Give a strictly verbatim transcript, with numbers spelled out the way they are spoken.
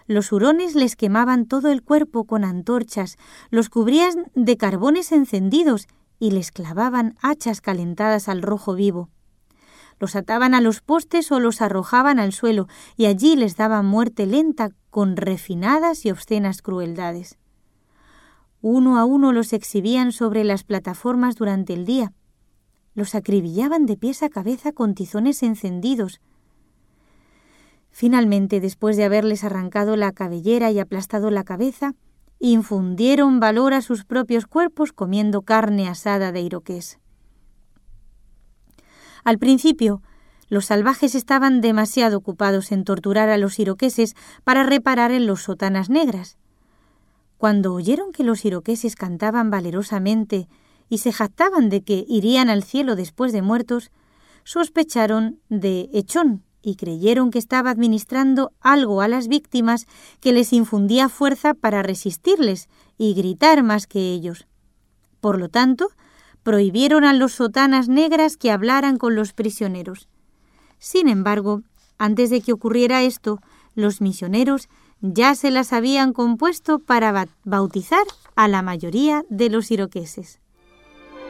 Los hurones les quemaban todo el cuerpo con antorchas, los cubrían de carbones encendidos y les clavaban hachas calentadas al rojo vivo. Los ataban a los postes o los arrojaban al suelo y allí les daban muerte lenta con refinadas y obscenas crueldades. Uno a uno los exhibían sobre las plataformas durante el día. Los acribillaban de pies a cabeza con tizones encendidos. Finalmente, después de haberles arrancado la cabellera y aplastado la cabeza, infundieron valor a sus propios cuerpos comiendo carne asada de iroqués. Al principio, los salvajes estaban demasiado ocupados en torturar a los iroqueses para reparar en los sotanas negras. Cuando oyeron que los iroqueses cantaban valerosamente y se jactaban de que irían al cielo después de muertos, sospecharon de Echón y creyeron que estaba administrando algo a las víctimas que les infundía fuerza para resistirles y gritar más que ellos. Por lo tanto, prohibieron a los sotanas negras que hablaran con los prisioneros. Sin embargo, antes de que ocurriera esto, los misioneros ya se las habían compuesto para bautizar a la mayoría de los iroqueses.